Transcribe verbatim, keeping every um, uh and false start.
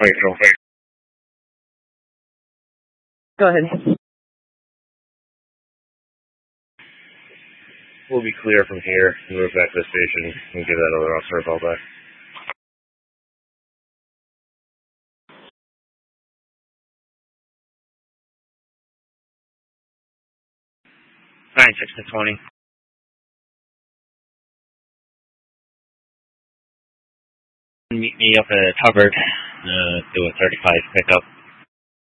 Wait, no, wait. Go ahead. We'll be clear from here and move back to the station and give that other officer a call back. Nine six to twenty. Meet me up at Hubbard. Uh, do a thirty-five pickup.